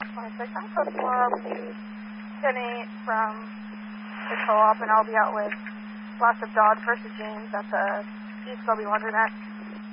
26. I'm close tomorrow to Kenny from the co-op, and I'll be out with lots of Dodge versus James at the East Gulby Laundromat.